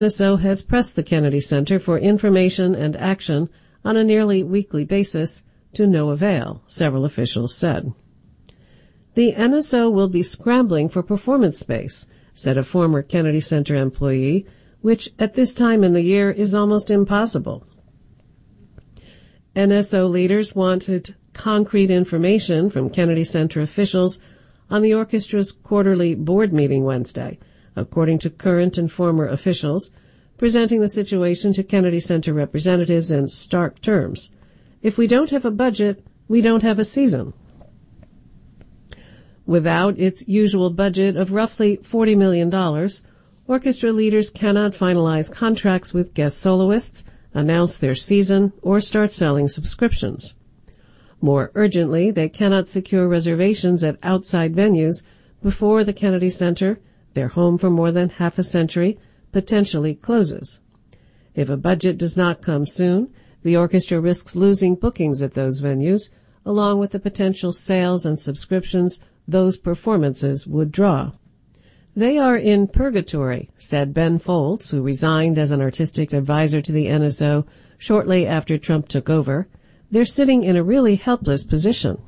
NSO has pressed the Kennedy Center for information and action on a nearly weekly basis to no avail, several officials said. The NSO will be scrambling for performance space, said a former Kennedy Center employee, which at this time in the year is almost impossible. NSO leaders wanted concrete information from Kennedy Center officials on the orchestra's quarterly board meeting Wednesday, according to current and former officials, presenting the situation to Kennedy Center representatives in stark terms. If we don't have a budget, we don't have a season. Without its usual budget of roughly $40 million, orchestra leaders cannot finalize contracts with guest soloists, announce their season, or start selling subscriptions. More urgently, they cannot secure reservations at outside venues before the Kennedy Center, their home for more than half a century, potentially closes. If a budget does not come soon, the orchestra risks losing bookings at those venues, along with the potential sales and subscriptions those performances would draw. They are in purgatory, said Ben Folds, who resigned as an artistic advisor to the NSO shortly after Trump took over. They're sitting in a really helpless position.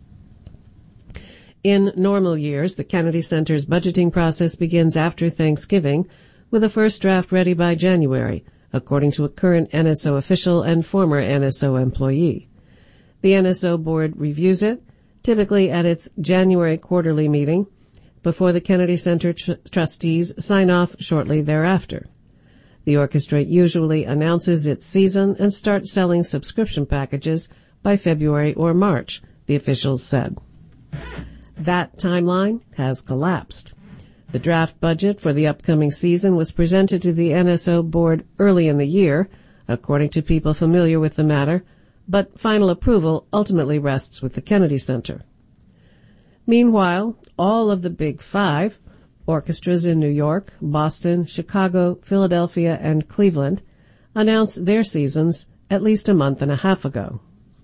In normal years, the Kennedy Center's budgeting process begins after Thanksgiving, with a first draft ready by January, according to a current NSO official and former NSO employee. The NSO board reviews it, typically at its January quarterly meeting, before the Kennedy Center trustees sign off shortly thereafter. The orchestra usually announces its season and starts selling subscription packages by February or March, the officials said. That timeline has collapsed. The draft budget for the upcoming season was presented to the NSO board early in the year, according to people familiar with the matter, but final approval ultimately rests with the Kennedy Center. Meanwhile, all of the Big Five, orchestras in New York, Boston, Chicago, Philadelphia, and Cleveland, announced their seasons at least a month and a half ago.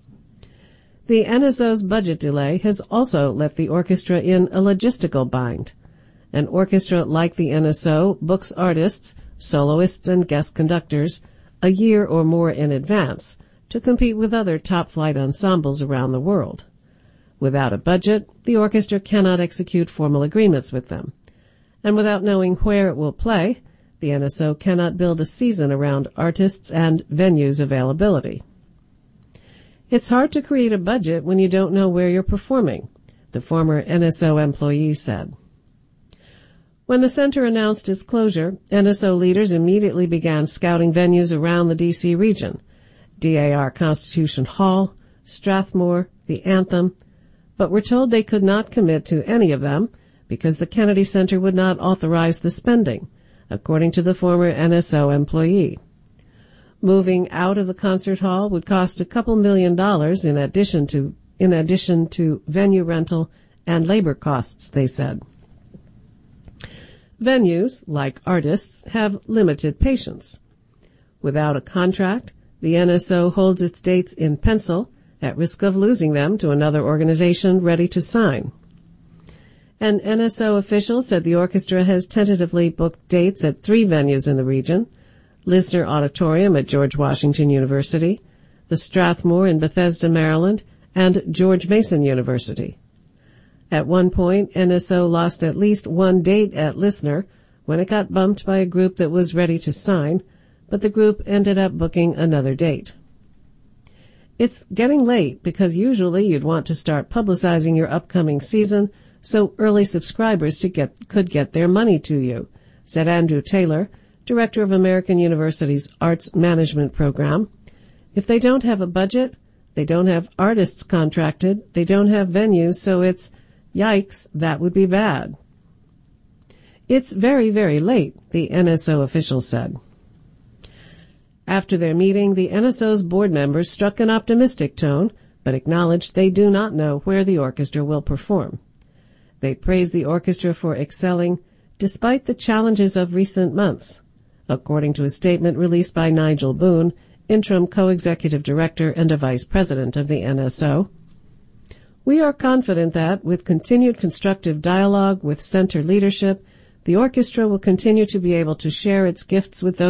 The NSO's budget delay has also left the orchestra in a logistical bind. An orchestra like the NSO books artists, soloists, and guest conductors a year or more in advance to compete with other top-flight ensembles around the world. Without a budget, the orchestra cannot execute formal agreements with them. And without knowing where it will play, the NSO cannot build a season around artists and venues availability. It's hard to create a budget when you don't know where you're performing, the former NSO employee said. When the center announced its closure, NSO leaders immediately began scouting venues around the D.C. region, DAR Constitution Hall, Strathmore, the Anthem, but were told they could not commit to any of them because the Kennedy Center would not authorize the spending, according to the former NSO employee. Moving out of the concert hall would cost a couple $1 million in addition to venue rental and labor costs, they said. Venues, like artists, have limited patience. Without a contract, the NSO holds its dates in pencil, at risk of losing them to another organization ready to sign. An NSO official said the orchestra has tentatively booked dates at 3 venues in the region: Lisner Auditorium at George Washington University, the Strathmore in Bethesda, Maryland, and George Mason University. At one point, NSO lost at least one date at Lisner when it got bumped by a group that was ready to sign, but the group ended up booking another date. It's getting late because usually you'd want to start publicizing your upcoming season so early subscribers could get their money to you, said Andrew Taylor, director of American University's Arts Management Program. If they don't have a budget, they don't have artists contracted, they don't have venues, so it's, yikes, that would be bad. It's very, very late, the NSO official said. After their meeting, the NSO's board members struck an optimistic tone, but acknowledged they do not know where the orchestra will perform. They praised the orchestra for excelling despite the challenges of recent months, according to a statement released by Nigel Boone, interim co-executive director and a vice president of the NSO. We are confident that, with continued constructive dialogue with center leadership, The orchestra will continue to be able to share its gifts with those